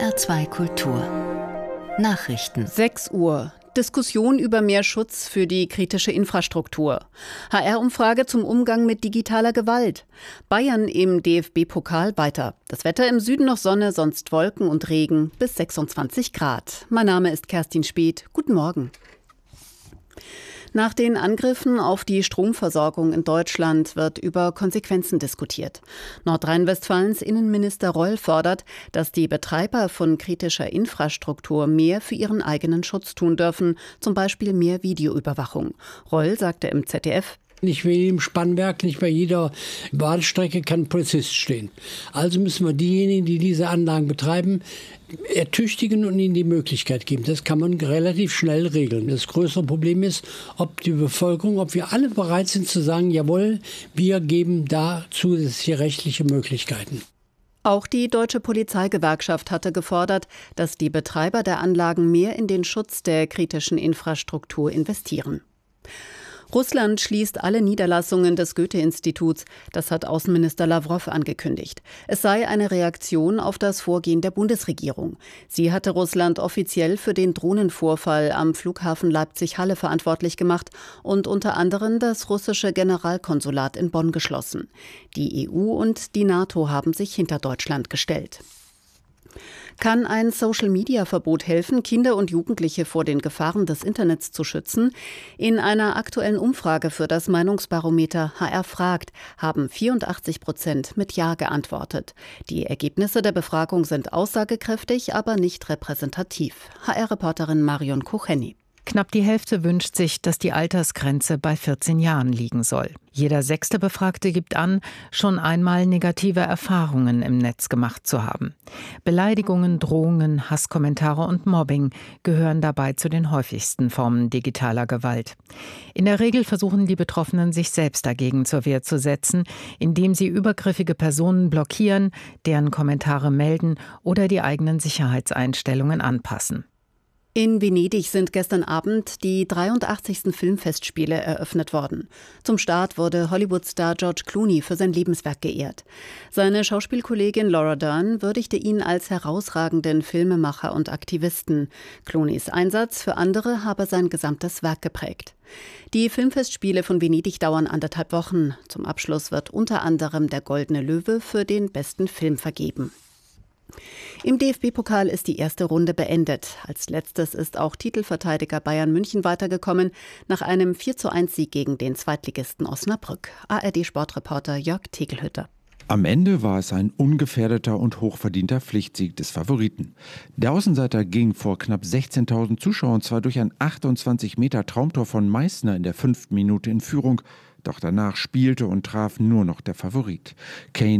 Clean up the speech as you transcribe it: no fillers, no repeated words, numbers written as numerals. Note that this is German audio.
HR2 Kultur Nachrichten. 6 Uhr. Diskussion über mehr Schutz für die kritische Infrastruktur. HR-Umfrage zum Umgang mit digitaler Gewalt. Bayern im DFB-Pokal weiter. Das Wetter im Süden noch Sonne, sonst Wolken und Regen bis 26 Grad. Mein Name ist Kerstin Speth. Guten Morgen. Nach den Angriffen auf die Stromversorgung in Deutschland wird über Konsequenzen diskutiert. Nordrhein-Westfalens Innenminister Reul fordert, dass die Betreiber von kritischer Infrastruktur mehr für ihren eigenen Schutz tun dürfen, zum Beispiel mehr Videoüberwachung. Reul sagte im ZDF: Nicht bei jedem Spannwerk, nicht bei jeder Bahnstrecke kann ein Polizist stehen. Also müssen wir diejenigen, die diese Anlagen betreiben, ertüchtigen und ihnen die Möglichkeit geben. Das kann man relativ schnell regeln. Das größere Problem ist, ob die Bevölkerung, ob wir alle bereit sind zu sagen, jawohl, wir geben da zusätzliche rechtliche Möglichkeiten. Auch die Deutsche Polizeigewerkschaft hatte gefordert, dass die Betreiber der Anlagen mehr in den Schutz der kritischen Infrastruktur investieren. Russland schließt alle Niederlassungen des Goethe-Instituts. Das hat Außenminister Lawrow angekündigt. Es sei eine Reaktion auf das Vorgehen der Bundesregierung. Sie hatte Russland offiziell für den Drohnenvorfall am Flughafen Leipzig-Halle verantwortlich gemacht und unter anderem das russische Generalkonsulat in Bonn geschlossen. Die EU und die NATO haben sich hinter Deutschland gestellt. Kann ein Social-Media-Verbot helfen, Kinder und Jugendliche vor den Gefahren des Internets zu schützen? In einer aktuellen Umfrage für das Meinungsbarometer HR fragt, haben 84% mit Ja geantwortet. Die Ergebnisse der Befragung sind aussagekräftig, aber nicht repräsentativ. HR-Reporterin Marion Kucheni. Knapp die Hälfte wünscht sich, dass die Altersgrenze bei 14 Jahren liegen soll. Jeder 6. Befragte gibt an, schon einmal negative Erfahrungen im Netz gemacht zu haben. Beleidigungen, Drohungen, Hasskommentare und Mobbing gehören dabei zu den häufigsten Formen digitaler Gewalt. In der Regel versuchen die Betroffenen, sich selbst dagegen zur Wehr zu setzen, indem sie übergriffige Personen blockieren, deren Kommentare melden oder die eigenen Sicherheitseinstellungen anpassen. In Venedig sind gestern Abend die 83. Filmfestspiele eröffnet worden. Zum Start wurde Hollywood-Star George Clooney für sein Lebenswerk geehrt. Seine Schauspielkollegin Laura Dern würdigte ihn als herausragenden Filmemacher und Aktivisten. Clooneys Einsatz für andere habe sein gesamtes Werk geprägt. Die Filmfestspiele von Venedig dauern 1,5 Wochen. Zum Abschluss wird unter anderem der Goldene Löwe für den besten Film vergeben. Im DFB-Pokal ist die erste Runde beendet. Als letztes ist auch Titelverteidiger Bayern München weitergekommen, nach einem 4:1-Sieg gegen den Zweitligisten Osnabrück. ARD-Sportreporter Jörg Tegelhütter. Am Ende war es ein ungefährdeter und hochverdienter Pflichtsieg des Favoriten. Der Außenseiter ging vor knapp 16.000 Zuschauern zwar durch ein 28 Meter Traumtor von Meißner in der 5. Minute in Führung, doch danach spielte und traf nur noch der Favorit. Kane